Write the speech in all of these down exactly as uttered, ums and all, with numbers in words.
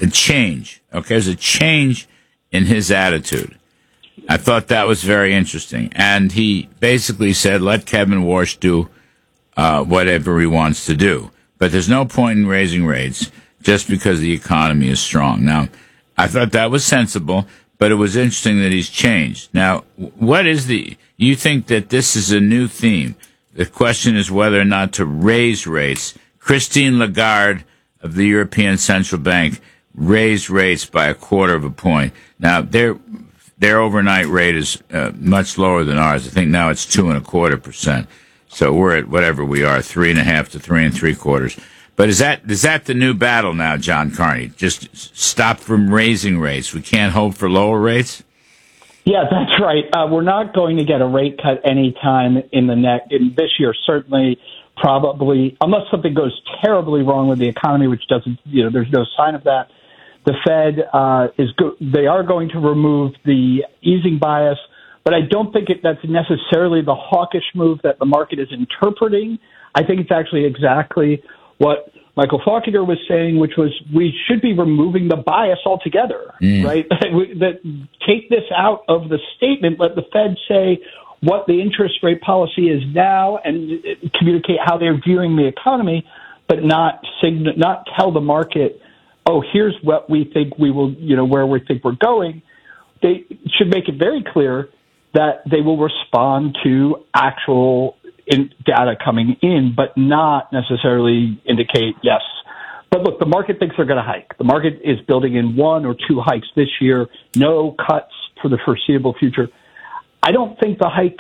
a change. Okay, there's a change in his attitude. I thought that was very interesting. And he basically said, let Kevin Warsh do uh, whatever he wants to do. But there's no point in raising rates just because the economy is strong. Now, I thought that was sensible, but it was interesting that he's changed. Now, what is the, you think that this is a new theme? The question is whether or not to raise rates. Christine Lagarde of the European Central Bank raised rates by a quarter of a point. Now, their their overnight rate is uh, much lower than ours. I think now it's two and a quarter percent. So we're at whatever we are, three and a half to three and three quarters. But is that is that the new battle now, John Carney? Just stop from raising rates. We can't hope for lower rates? Yeah, that's right. Uh, we're not going to get a rate cut anytime in the next in this year. Certainly, probably, unless something goes terribly wrong with the economy, which doesn't. You know, there's no sign of that. The Fed uh, is go- they are going to remove the easing bias, but I don't think it, that's necessarily the hawkish move that the market is interpreting. I think it's actually exactly what Michael Falkiger was saying, which was we should be removing the bias altogether, mm. right? that take this out of the statement, let the Fed say what the interest rate policy is now and communicate how they're viewing the economy, but not sign- not tell the market, oh, here's what we think we will, you know, where we think we're going. They should make it very clear that they will respond to actual in data coming in, but not necessarily indicate yes. But look, the market thinks they're going to hike. The market is building in one or two hikes this year, no cuts for the foreseeable future. I don't think the hike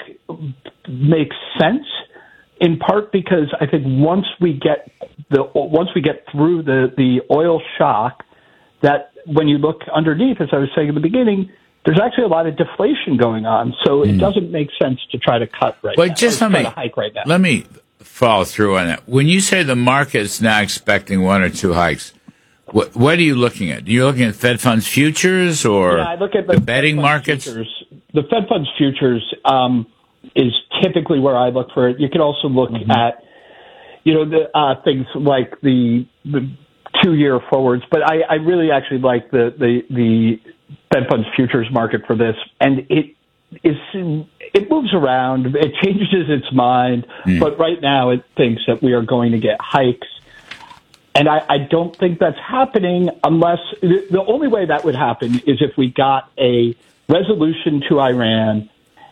makes sense, in part because I think once we get the once we get through the, the oil shock, that when you look underneath, as I was saying in the beginning, there's actually a lot of deflation going on, so it mm. doesn't make sense to try to cut right well, now. Just let me, to hike right now. Let me follow through on that. When you say the market is now expecting one or two hikes, what, what are you looking at? Are you looking at Fed funds futures or yeah, I look at the, the betting markets? Futures. The Fed funds futures um, is typically where I look for it. You can also look mm-hmm. at, you know, the uh, things like the, the two-year forwards, but I, I really actually like the the the Fed funds futures market for this, and it is it moves around, it changes its mind, mm. but right now it thinks that we are going to get hikes, and I, I don't think that's happening unless the only way that would happen is if we got a resolution to Iran,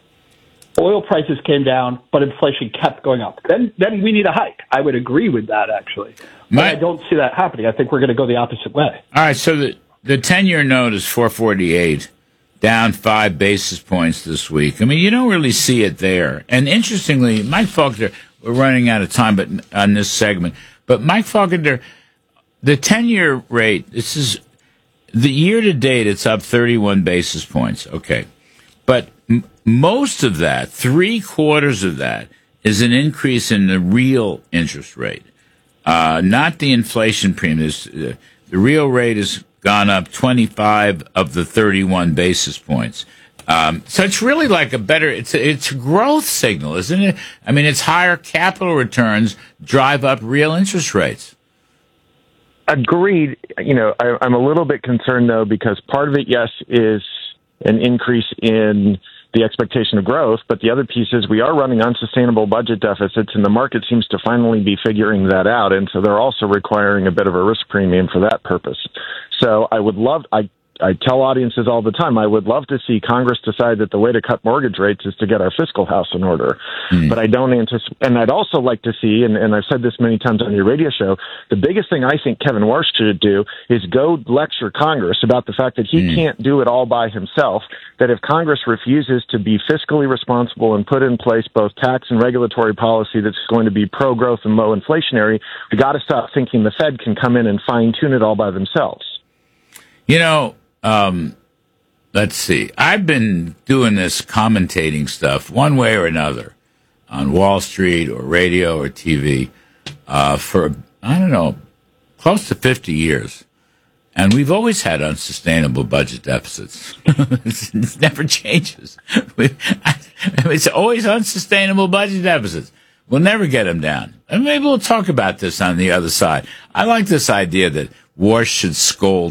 oil prices came down, but inflation kept going up. Then then we need a hike. I would agree with that, actually. But My, I don't see that happening. I think we're going to go the opposite way. All right, so the The ten-year note is four forty-eight, down five basis points this week. I mean, you don't really see it there. And interestingly, Mike Falkender, we're running out of time but on this segment, but Mike Falkender, the ten-year rate, this is, the year-to-date, it's up thirty-one basis points. Okay. But m- most of that, three-quarters of that, is an increase in the real interest rate, uh, not the inflation premium. Uh, the real rate is gone up twenty-five of the thirty-one basis points. Um, so it's really like a better, it's a, it's a growth signal, isn't it? I mean, it's higher capital returns drive up real interest rates. Agreed. You know, I, I'm a little bit concerned, though, because part of it, yes, is an increase in the expectation of growth, but the other piece is we are running unsustainable budget deficits, and the market seems to finally be figuring that out, and so they're also requiring a bit of a risk premium for that purpose. So I would love, I, I tell audiences all the time, I would love to see Congress decide that the way to cut mortgage rates is to get our fiscal house in order. Mm. But I don't anticipate, and I'd also like to see, and, and I've said this many times on your radio show, the biggest thing I think Kevin Warsh should do is go lecture Congress about the fact that he mm. can't do it all by himself, that if Congress refuses to be fiscally responsible and put in place both tax and regulatory policy that's going to be pro-growth and low inflationary, we got to stop thinking the Fed can come in and fine-tune it all by themselves. You know, Um, let's see. I've been doing this commentating stuff one way or another on Wall Street or radio or T V uh, for, I don't know, close to fifty years. And we've always had unsustainable budget deficits. It never changes. It's always unsustainable budget deficits. We'll never get them down. And maybe we'll talk about this on the other side. I like this idea that Warsh should scold